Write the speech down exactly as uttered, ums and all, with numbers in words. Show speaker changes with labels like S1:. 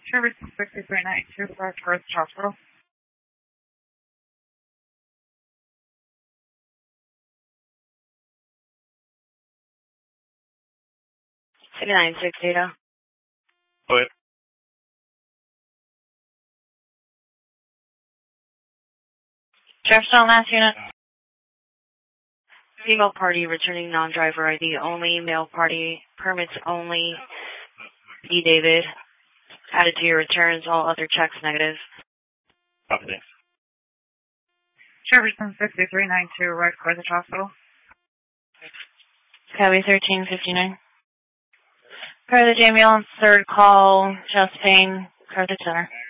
S1: Jefferson sixty-three ninety-two, West First Hospital.
S2: nine six data.
S3: Go ahead.
S2: Jefferson last unit. Female party returning non-driver I D only. Male party permits only. D. David. Added to your returns. All other checks negative.
S3: Copy, thanks.
S1: Jefferson sixty-three ninety-two, West First Hospital.
S2: Copy thirteen fifty-nine. Per the Jamie Allen's third call, chest pain, cardiac center.